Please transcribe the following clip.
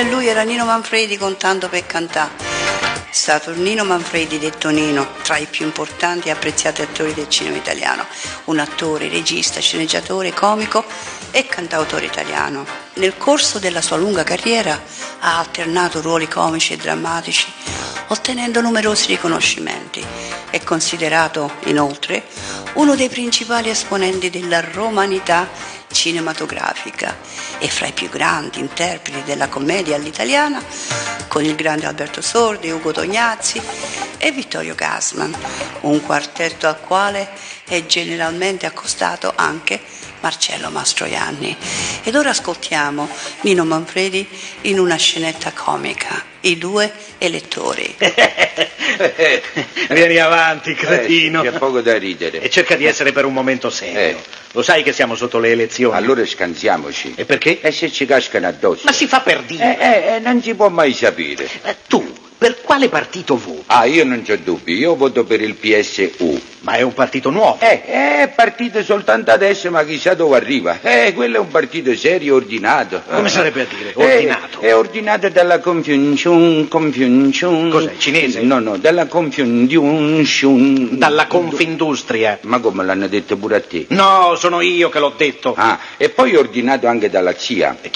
lui era Nino Manfredi con Tanto per cantà. È stato Nino Manfredi, detto Nino, tra i più importanti e apprezzati attori del cinema italiano, un attore, regista, sceneggiatore, comico e cantautore italiano. Nel corso della sua lunga carriera ha alternato ruoli comici e drammatici, ottenendo numerosi riconoscimenti. È considerato, inoltre, uno dei principali esponenti della romanità cinematografica e fra i più grandi interpreti della commedia all'italiana, con il grande Alberto Sordi, Ugo Tognazzi e Vittorio Gassman, un quartetto al quale è generalmente accostato anche Marcello Mastroianni. Ed ora ascoltiamo Nino Manfredi in una scenetta comica, I due elettori. Vieni avanti, cretino. C'è poco da ridere. E cerca di essere per un momento serio. Lo sai che siamo sotto le elezioni? Allora scansiamoci. E perché? E se ci cascano addosso? Ma si fa per dire. Non si può mai sapere. Tu, per quale partito voti? Io non c'ho dubbi, io voto per il PSU. Ma è un partito nuovo. È partito soltanto adesso, ma chissà dove arriva. Quello è un partito serio, ordinato. Come sarebbe a dire? Ordinato? È ordinato dalla confusion. Cos'è, cinese? No, dalla confusion. Dalla Confindustria. Ma come l'hanno detto pure a te? No, sono io che l'ho detto. E poi ordinato anche dalla CIA.